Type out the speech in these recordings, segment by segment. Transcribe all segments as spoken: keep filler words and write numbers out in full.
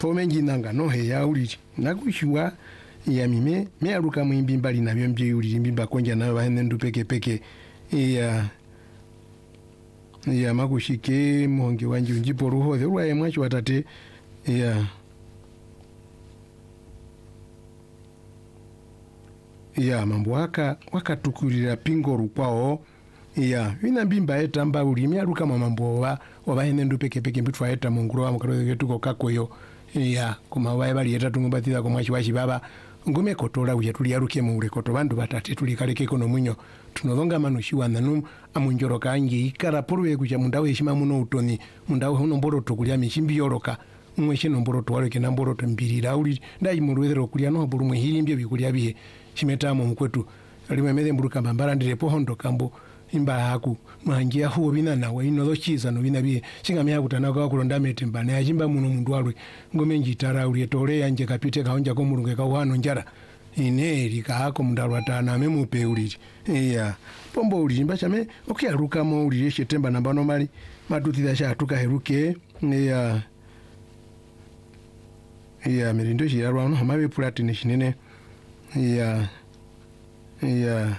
pomenji nanga no he ya uliri nakushwa ya mime me aruka mwimbi mbali na byombi uliri mbimba konja nayo bahene ndu peke peke ya ya makushike muhonge wanje unjipo ruhodhe urwaye mwacho watate ya ya mambo waka wakatukulira pingo rukwao ya wina mbimba eta mba ulimi aruka mambo wa wabahene ndu peke peke mbitwa eta munguro wa mukaro getuko kakoyo ya kuma wae bali eta tungumbatira ko mwachi wachi baba ngume kotola uye tuli aruke mu rekoto bandu batate tuli kaleke kono munyo tunolonga manushi wananu amunjoro kangi ikara porwe kuja mundawe heshima muno utoni mundawe hono mboro tokulya mishimbi yoroka umweshe nomboro twaleke na mboro tombirira uli ndai murwethero kulya no buru mwihirimbye bikulya bihe chimetamo mukwetu alimwe mede mburuka mbambara ndirepo hondo kambo imba haku manjia huo bina na wa ino chiza no bina bihe singamya kutanaka wa kulonda metemba na yajimba muno mundu alwe ngome njitara uli tole yanje kapite kaonja ko mulunge ka wano njara ine lika hako mundalwa tana memupe uli iya pombo uli mbacha me okyaruka mo uli shetemba namba no mali matutira sha tuka heruke iya iya merindo shirarwa no mabe platine shinene iya iya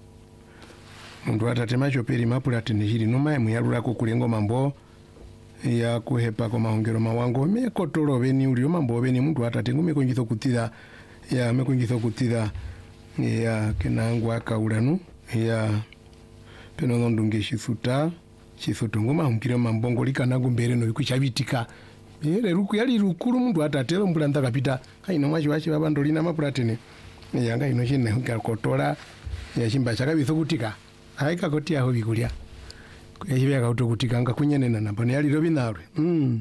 mundu atatema choperi mapulatine shiri noma muyalula ko kulengo mambo ya kuhepa ko mahongero mawango mekotolo beni uli mambo beni mundu atatengu mekonjitho kutira ya mekonjitho kutira ya kenangu akaulanu ya peno ndunge shifuta shifuta ngoma hunkire mambongo likanago mbere no ikuchabitika ere ruku yali rukuru mundu atatero mbulanda kapita kaino mwachi wachi babandolina mapulatine yanga ino chine hukakotola ya chimba chakabitho kutika haika kotia ho bikulya kuyashibya kautokutika nga kunyenena nambone yali robi nawe mm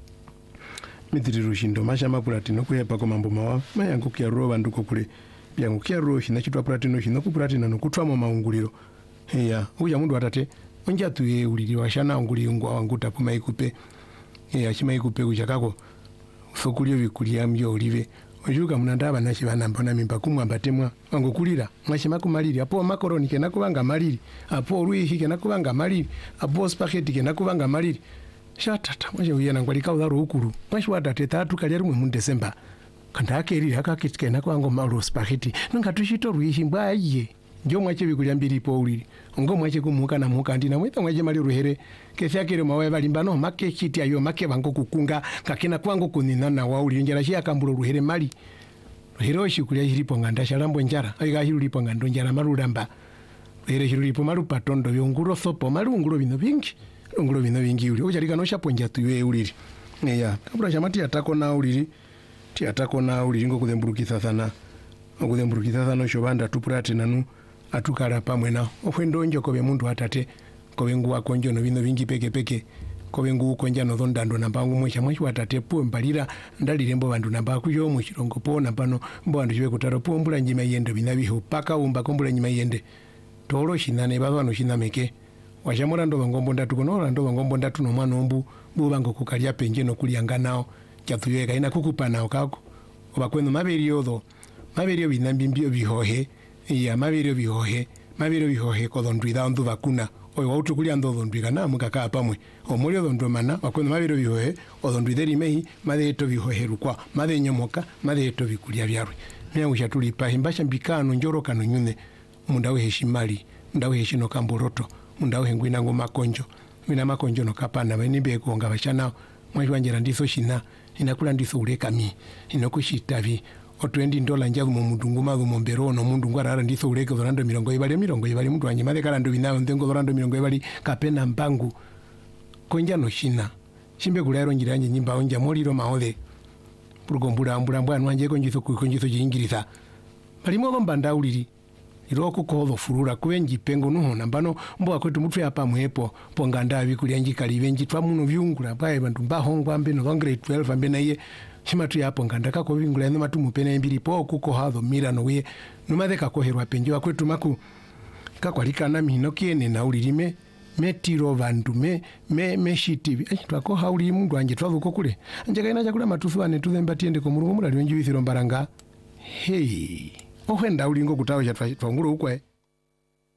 mitiri rushindo mashama platino kuyepa ko mambo mawa mayangu kya roba nduko kule byangu kya ro shina chitwa platino shino ku platina no kutwamo maunguliro heya uya mundu atate onja tuye uliri washana unguli ngwa wanguta puma ikupe heya chima ikupe kuchakako fokulyo bikulya myo olive ojuka munandaba nachibana mbona mimba kumwamba temwa wango kulira mwashima kumaliri apo makaroni kena kubanga maliri apo ruihi kena kubanga maliri apo spaghetti kena kubanga maliri shatata mwaje uyena ngwalika udaro ukuru mwashi wadate tatu kali ari mu December kanda akeri hakakitike na kwango malo spaghetti nanga tushito ruihi mbaye njo mwache bikulya mbiri po uliri ngo mwache kumuka na muka ndina mwita mwaje mali ruhere kefyakire mwawe balimbano make chiti ayo make bango kukunga kakena kwango kunina na wa uli njara shi akambulo ruhere mali ruhere shikulya hiripo nganda shalambo njara ayiga hiripo ngando njara marulamba ruhere hiripo malu patondo byonguro sopo malu nguro bino bingi nguro bino bingi uli ojalika no shaponja tuwe uliri ya kabura shamati atako na uliri ti atako na uliri ngo kudemburukitha sana okudemburukitha sana shobanda tupurate nanu atukala pamwe na ofwendo njo kobe mundu atate kobe nguwa konjo no bino bingi peke peke kobe nguwa konja no dhondando nambangu mwisha mwisha atate po mbalira ndalire mbo bandu namba kuyo mu chirongo po nambano mbo bandu chiwe kutaro po mbula njima yende binabiho paka umba kombula njima yende tolo shinane babano shinameke washamura ndo ngombo ndatu kono ndo ngombo ndatu no mwana ombu bubango kukalya penje no kulyanga nao kyatuyeka ina kukupa nao kako obakweno maberi yodo maberi binambi mbio bihohe ya mabiri bihohe mabiri bihohe ko ndwida ndu bakuna oyo wautu kulya ndo ndwika na mukaka pamwe omuli ndo mana bakweno mabiri bihohe odo ndwideri mehi made to bihohe rukwa made nyomoka made to bikulya byarwe mya ushatuli pa himbasha mbikano njoro kano nyune mundawe heshimali ndawe heshino kamboroto mundawe hengwina ngo makonjo wina makonjo no kapana bani beko ngabashana mwajwanjera ndiso shina inakula ndiso ulekami inokushitavi otwendi ndola njagu mu mudungu magu mombero no mundu ngwarara ndiso uleke zorando mirongo ibali mirongo ibali mundu wanye made kala ndo binayo ndengo zorando mirongo ibali kapena mpangu konja no shina shimbe kulero njiranye nyimba onja moliro maole purugombura ambura mbwa nwanje konjiso konjiso jingiriza balimo bombanda uliri iroko koho furura kubenji pengo nuho nambano mbo akwetu mutu yapa mwepo ponganda bikulya njikali benji twa muno byungula bae bantu mbahongwa mbe no grade twelve ambe naye shimatu yapo nganda kako bingula eno matu mupene mbiri po kuko hadho mira no we numade kakoherwa penjo akwetu maku kakwalika na mino kiene na ulirime metiro vandu me me meshitivi ai twako hauli mundu anje twavuko kule anje kaina chakula matufu ane tuzemba tiende ko murugo mulali wenji withiro mbaranga hey ohenda ulingo kutawo cha twanguro ukwe